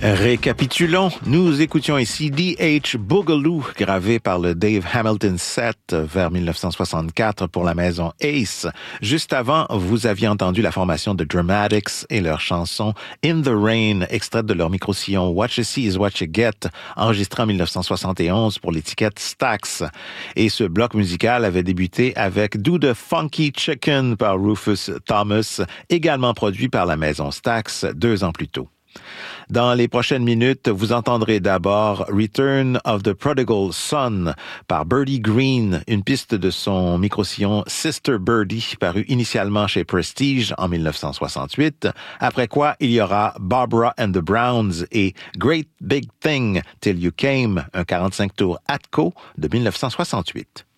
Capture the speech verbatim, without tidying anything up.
Récapitulons, nous écoutions ici D H Boogaloo, gravé par le Dave Hamilton Set vers dix-neuf cent soixante-quatre pour la maison Ace. Juste avant, vous aviez entendu la formation de Dramatics et leur chanson In the Rain, extraite de leur micro-sillon What You See is What You Get, enregistré en dix-neuf cent soixante et onze pour l'étiquette Stax. Et ce bloc musical avait débuté avec Do the Funky Chicken par Rufus Thomas, également produit par la maison Stax deux ans plus tôt. Dans les prochaines minutes, vous entendrez d'abord Return of the Prodigal Son par Birdie Green, une piste de son micro-sillon Sister Birdie, paru initialement chez Prestige en dix-neuf cent soixante-huit, après quoi il y aura Barbara and the Browns et Great Big Thing Till You Came, un quarante-cinq tours Atco de dix-neuf cent soixante-huit.